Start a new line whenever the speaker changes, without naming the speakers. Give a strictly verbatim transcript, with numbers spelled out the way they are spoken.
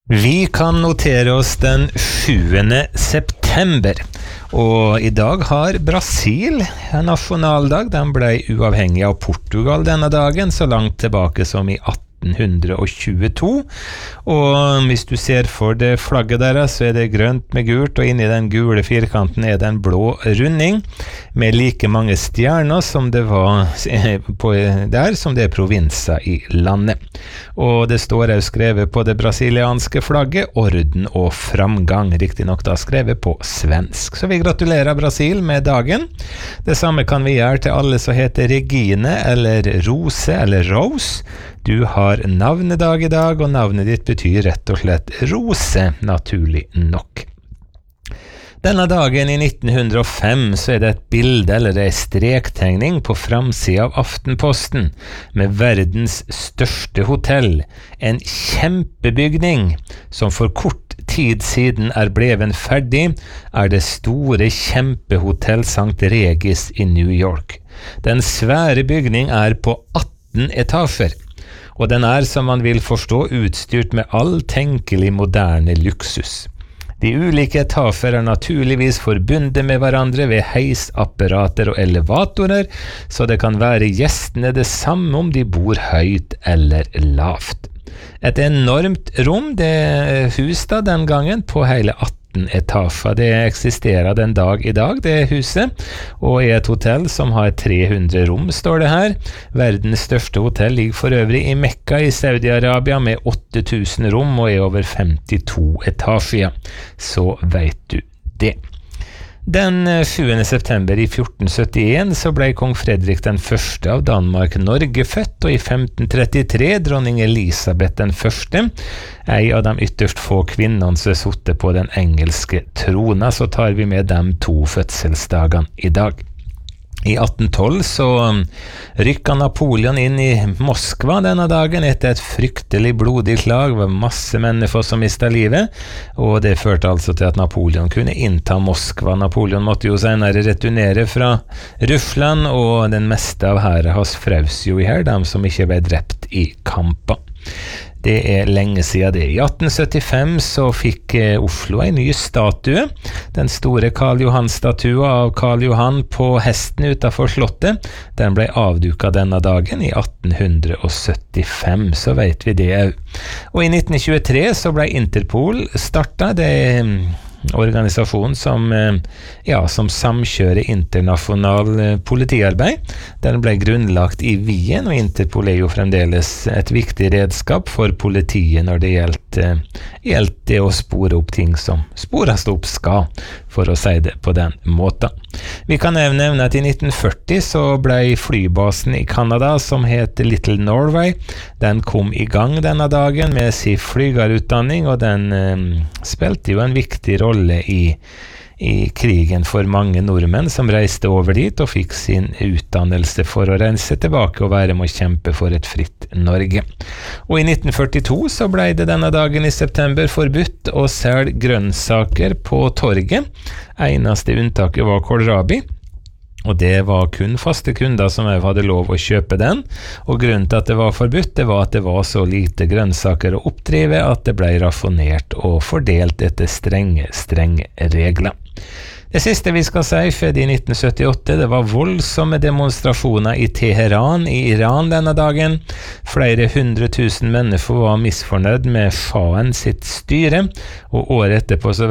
Vi kan notere oss den sjuende september, og i dag har Brasil en nasjonaldag. Den ble uavhengig av Portugal denne dagen, så langt tilbake som i atten tjueto. Og hvis du ser for det flagget deres, så er det grønt med gult, og inni den gule firkanten er det en blå runding med like mange stjerner som det var på der, som det er provinser i landet. Og det står også skrevet på det brasilianske flagget orden og framgang, riktig nok da skrevet på svensk. Så vi gratulerer Brasil med dagen. Det samme kan vi gjøre til alle som heter Regine eller Rose eller Rose. Du har navnedag i dag, og navnet ditt betyr rett og slett Rose, naturlig nok. Denne dagen i nitten hundre og fem så er det et bilde eller en strektegning på framsiden av Aftenposten med verdens største hotell, en kjempebygning som for kort tid siden er bleven ferdig, er det store kjempehotell Sankt Regis i New York. Den svære bygning er på atten etasjer, og den er, som man vil forstå, utstyrt med all tenkelig moderne luksus. De ulike etasjer er naturligvis forbundet med hverandre ved heisapparater og elevatorer, så det kan være gjestene det samme om de bor høyt eller lavt. Et enormt rom, det hus da den gangen, på hele atten etasjer. Det eksisterer den dag i dag, det huset, og er et hotell som har tre hundre rom, står det her. Verdens største hotell ligger for øvrig i Mekka i Saudi-Arabia med åtte tusen rom og er over femtito etasjer. Så vet du det. Den sjuende september i fjorten syttien så ble kong Fredrik den første av Danmark-Norge født, og i femten trettitre dronning Elisabeth den første, ei av de ytterst få kvinnene som er sittet på den engelske trona. Så tar vi med dem to fødselsdagene i dag. I atten tolv så rykket Napoleon inn i Moskva denne dagen etter et fryktelig blodig slag. Det var masse mennesker som mistet livet, og det førte altså til at Napoleon kunne innta Moskva. Napoleon måtte jo senere returnere fra Russland, og den meste av hæren hans frøs jo i her, dem som ikke ble drept i kamper. Det er lenge siden det. I atten syttifem så fikk eh, Oslo en ny statue. Den store Karl Johan-statuen av Karl Johan på hesten utenfor slottet. Den ble avduket denne dagen i atten syttifem, så vet vi det også. Og i nitten tjuetre så ble Interpol startet. Det er organisasjon som, ja, som samkjører internasjonal politiarbeid. Den ble grunnlagt i Wien, og Interpol er jo fremdeles et viktig redskap for politiet når det gjelder, gjelder det å spore opp ting som spores opp skal, for å si det på den måten. Vi kan nevne at i nitten førti så ble flybasen i Canada som heter Little Norway, den kom i gang denne dagen med sin flygerutdanning, og den eh, spilte jo en viktig rolle i i krigen for mange nordmenn som reiste over dit og fikk sin utdannelse for å rense tilbake og være med å kjempe for et fritt Norge. Og i nitten førtito så ble det denne dagen i september forbudt å selge grønnsaker på torget. Eneste unntaket var kålrabi, og det var kun faste kunder som hadde lov å kjøpe den, og grunnen til at det var forbudt, det var at det var så lite grønnsaker å oppdrive at det ble raffonert og fordelt etter strenge, strenge regler. Det siste vi skal si skjedde i nitten syttiåtte. Det var voldsomme demonstrasjoner i Teheran i Iran denne dagen. Flere hundre tusen mennesker var misfornøyd med sjahen sitt styre, og året etterpå så